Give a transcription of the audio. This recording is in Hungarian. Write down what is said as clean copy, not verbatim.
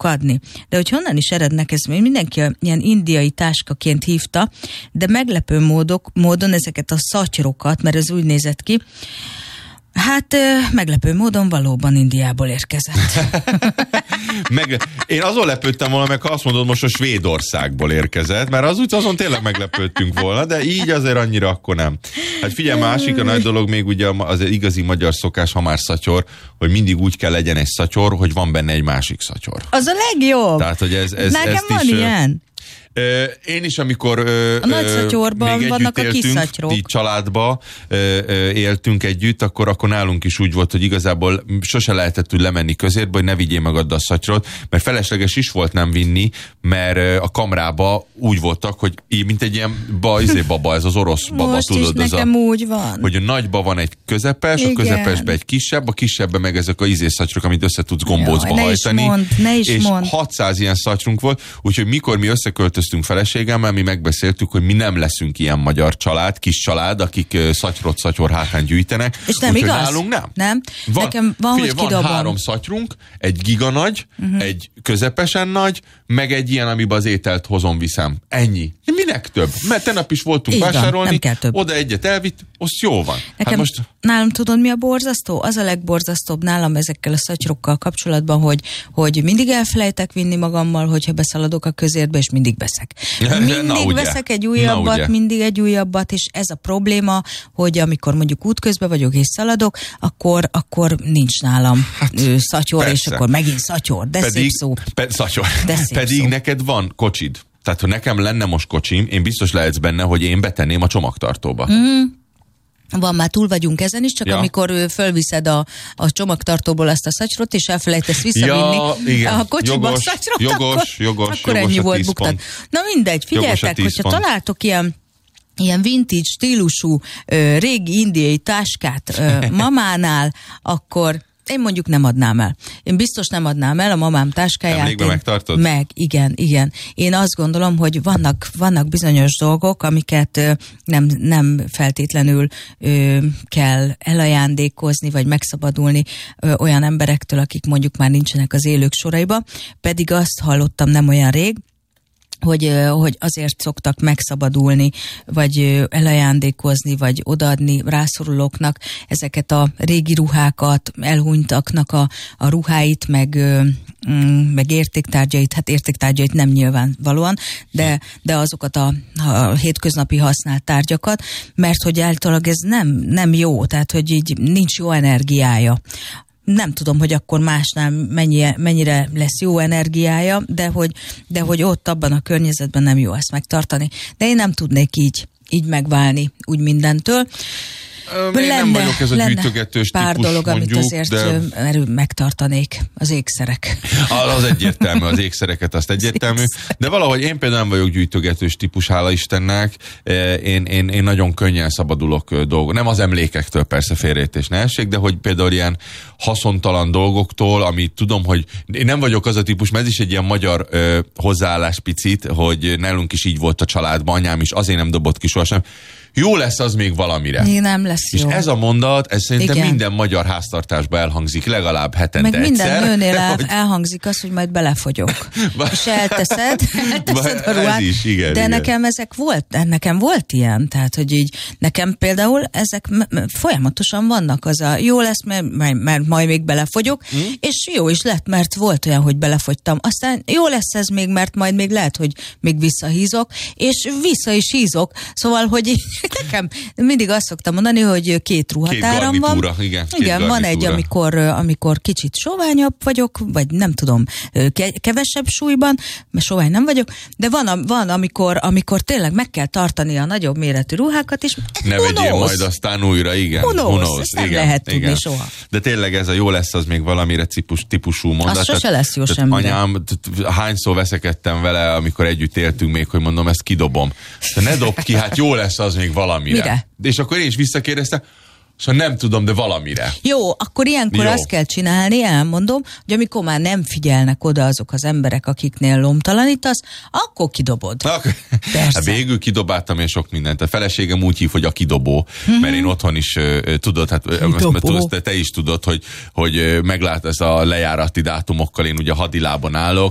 tudjuk adni. De hogy honnan is erednek, ez mindenki ilyen indiai táskaként hívta, de meglepő módon ezeket a szatyrokat, mert ez úgy nézett ki, hát meglepő módon valóban Indiából érkezett. Én azon lepődtem volna, meg ha azt mondod, most a Svédországból érkezett, mert azon tényleg meglepődtünk volna, de így azért annyira akkor nem. Hát figyelj, másik a nagy dolog még ugye az igazi magyar szokás, ha már szatyor, hogy mindig úgy kell legyen egy szatyor, hogy van benne egy másik szatyor. Az a legjobb! Tehát, hogy nekem van is, ilyen. Én is, amikor a nagy szatyorban vannak a kis szatyrok. Így családba éltünk együtt, akkor nálunk is úgy volt, hogy igazából sose lehetett úgy lemenni közértbe, hogy ne vigyél meg add a szatyrot, mert felesleges is volt nem vinni, mert a kamrába úgy voltak, hogy mint egy ilyen baba, ez az orosz baba, most tudod, is nekem úgy van. Hogy a nagyba van egy közepes, igen. A közepesbe egy kisebb, a kisebben meg ezek a szatyrok, amit össze tudsz gombócba hajtani. Ne is mond. 600 ilyen szatyrunk volt, úgyhogy mikor mi összeköltöztünk feleségemmel, mi megbeszéltük, hogy mi nem leszünk ilyen magyar család, kis család, akik szatyor hátán gyűjtenek. És nem igaz? Nálunk nem. Nekem van, hogy kidobom. Van 3 szatyrunk, egy giganagy, egy közepesen nagy, meg egy ilyen, amiben az ételt hozom, viszem. Ennyi. Minek több? Mert tegnap is voltunk vásárolni, oda egyet elvitt, azt jó van. Nekem, hát nálam tudod, mi a borzasztó? Az a legborzasztóbb nálam ezekkel a szatyrokkal kapcsolatban, hogy mindig elfelejtek vinni magammal, hogyha beszaladok a közértbe, és mindig veszek. Mindig veszek egy újabbat, mindig egy újabbat, és ez a probléma, hogy amikor mondjuk útközben vagyok és szaladok, akkor nincs nálam szatyor, és akkor megint szatyor. De szép szó. Szatyor. Pedig neked van kocsid. Tehát, ha nekem lenne most kocsim, én biztos lehetsz benne, hogy én betenném a csomagtartóba. Van, már túl vagyunk ezen is, csak amikor fölviszed a csomagtartóból azt a szatyrot, és elfelejtesz visszavinni a kocsiba a szatyrot, akkor ennyi volt buktat. Na mindegy, figyeljetek, hogyha találtok ilyen vintage stílusú régi indiai táskát mamánál, akkor én mondjuk nem adnám el. Én biztos nem adnám el a mamám táskáját. Emlékben megtartod? Igen. Én azt gondolom, hogy vannak bizonyos dolgok, amiket nem feltétlenül kell elajándékozni, vagy megszabadulni olyan emberektől, akik mondjuk már nincsenek az élők soraiba. Pedig azt hallottam nem olyan rég, hogy azért szoktak megszabadulni, vagy elajándékozni, vagy odaadni rászorulóknak ezeket a régi ruhákat, elhunytaknak a ruháit, meg értéktárgyait, hát értéktárgyait nem nyilvánvalóan, de azokat a hétköznapi használt tárgyakat, mert hogy általában ez nem jó, tehát hogy így nincs jó energiája. Nem tudom, hogy akkor másnál mennyire lesz jó energiája, de hogy ott abban a környezetben nem jó ezt megtartani. De én nem tudnék így megválni úgy mindentől. Én nem vagyok ez a gyűjtögetős pár típus, dolog, mondjuk, amit azért megtartanék, az ékszerek. Az egyértelmű, az ékszereket azt egyértelmű, de valahogy én például nem vagyok gyűjtögetős típus, hála Istennek, én nagyon könnyen szabadulok dolgok. Nem az emlékektől persze, félreértés ne essék, de hogy például ilyen haszontalan dolgoktól, amit tudom, hogy én nem vagyok az a típus, mert ez is egy ilyen magyar hozzáállás picit, hogy nálunk is így volt a családban, anyám is azért nem dobott ki sohasem. Jó lesz az még valamire. Nem lesz jó. És ez a mondat, ez szerintem minden magyar háztartásban elhangzik legalább hetente meg minden egyszer. nőnél elhangzik az, hogy majd belefogyok. És elteszed a ruhát. Is, igen, de igen. nekem volt ilyen, tehát hogy így nekem például ezek folyamatosan vannak, az a jó lesz, mert majd még belefogyok, és jó is lett, mert volt olyan, hogy belefogytam. Aztán jó lesz ez még, mert majd még lehet, hogy még visszahízok, és vissza is hízok. Szóval, hogy nekem mindig azt szoktam mondani, hogy 2 ruhatáram van. Igen, van egy, amikor kicsit soványabb vagyok, vagy nem tudom, kevesebb súlyban, mert sovány nem vagyok, de van amikor tényleg meg kell tartani a nagyobb méretű ruhákat, és ne vegyél majd aztán újra, igen. Ezt nem lehet tudni soha. De tényleg ez a jó lesz, az még valamire típusú mondat. Az sose lesz jó semmire. Anyám, hányszor veszekedtem vele, amikor együtt éltünk még, hogy mondom, ezt kidobom. De ne dob ki, hát jó lesz az még valamire. Mire? És akkor én is visszakérdeztem, szóval nem tudom, de valamire. Jó, akkor ilyenkor azt kell csinálni, elmondom, hogy amikor már nem figyelnek oda azok az emberek, akiknél lomtalanítasz, akkor kidobod. Hát végül kidobáltam én sok mindent. A feleségem úgy hív, hogy a kidobó, mert én otthon is tudod, hát te is tudod, hogy meglát ez a lejárati dátumokkal, én ugye hadilában állok,